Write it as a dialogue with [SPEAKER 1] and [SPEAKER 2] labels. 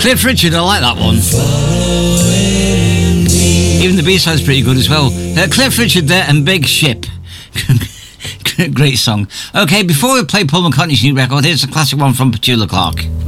[SPEAKER 1] Cliff Richard, I like that one. Even the B-side's pretty good as well. Cliff Richard there and Big Ship. Great song. Okay, before we play Paul McCartney's new record, here's a classic one from Petula Clark.